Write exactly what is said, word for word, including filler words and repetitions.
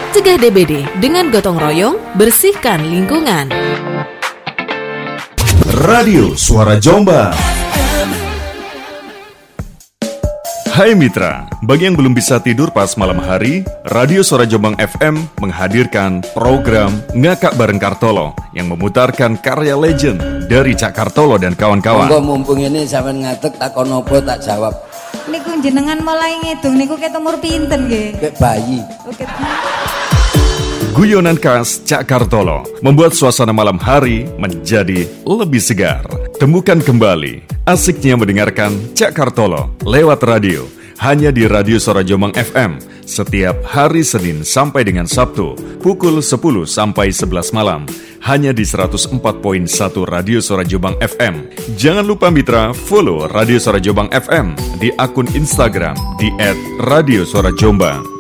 Cegah D B D dengan gotong royong, bersihkan lingkungan. Radio Suara Jombang. Hai mitra, bagi yang belum bisa tidur pas malam hari, Radio Suara Jombang F M menghadirkan program Ngakak Bareng Kartolo yang memutarkan karya legend dari Cak Kartolo dan kawan-kawan. Monggo mumpung ini sampean ngatek takon opo tak jawab. Niku jenengan mulai ngitung niku ket umur pinten nggih? Kayak bayi. Oke. Guyonan khas Cak Kartolo membuat suasana malam hari menjadi lebih segar. Temukan kembali asiknya mendengarkan Cak Kartolo lewat radio hanya di Radio Suara Jombang F M setiap hari Senin sampai dengan Sabtu pukul sepuluh sampai sebelas malam hanya di seratus empat koma satu Radio Suara Jombang F M. Jangan lupa mitra follow Radio Suara Jombang F M di akun Instagram di et radio suara jombang.